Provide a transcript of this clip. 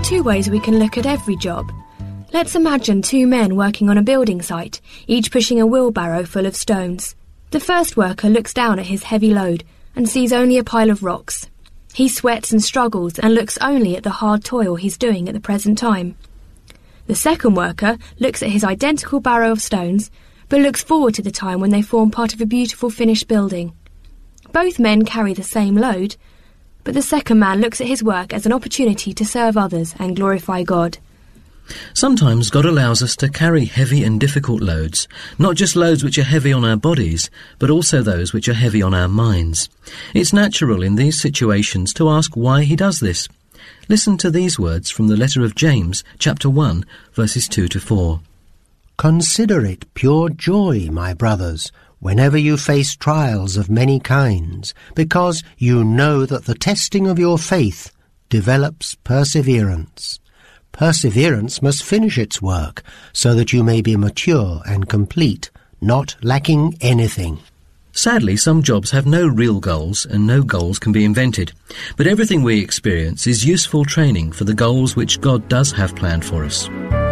two ways we can look at every job. Let's imagine two men working on a building site, each pushing a wheelbarrow full of stones. The first worker looks down at his heavy load and sees only a pile of rocks. He sweats and struggles and looks only at the hard toil he's doing at the present time. The second worker looks at his identical barrow of stones, but looks forward to the time when they form part of a beautiful finished building. Both men carry the same load, but the second man looks at his work as an opportunity to serve others and glorify God. Sometimes God allows us to carry heavy and difficult loads, not just loads which are heavy on our bodies, but also those which are heavy on our minds. It's natural in these situations to ask why he does this. Listen to these words from the letter of James, chapter 1, verses 2 to 4. Consider it pure joy, my brothers, whenever you face trials of many kinds, because you know that the testing of your faith develops perseverance. Perseverance must finish its work, so that you may be mature and complete, not lacking anything. Sadly, some jobs have no real goals and no goals can be invented. But everything we experience is useful training for the goals which God does have planned for us.